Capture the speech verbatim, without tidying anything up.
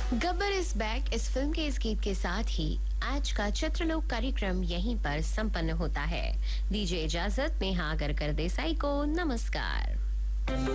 Gabbar is back इस film के इस गीत के साथ ही आज का चित्रलोक कार्यक्रम यहीं पर संपन्न होता है। दीजिए इजाजत नेहा अगरकर देसाई को नमस्कार।